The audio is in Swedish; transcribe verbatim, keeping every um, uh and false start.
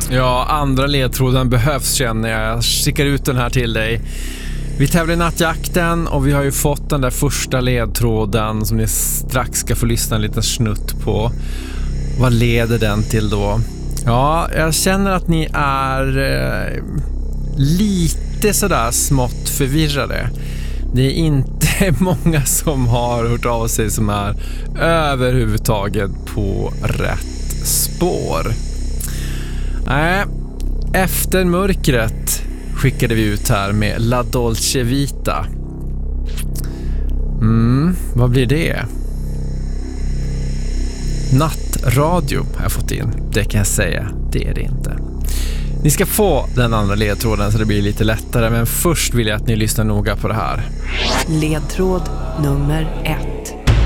Ja, andra ledtråden behövs känner jag. Jag skickar ut den här till dig. Vi tävlar i nattjakten och vi har ju fått den där första ledtråden som ni strax ska få lyssna en liten snutt på. Vad leder den till då? Ja, jag känner att ni är eh, lite sådär smått förvirrade. Det är inte många som har hört av sig som är överhuvudtaget på rätt spår. Nej, efter mörkret skickade vi ut här med La Dolce Vita. Mm, vad blir det? Nattradio har jag fått in. Det kan jag säga, det är det inte. Ni ska få den andra ledtråden så det blir lite lättare. Men först vill jag att ni lyssnar noga på det här. Ledtråd nummer ett.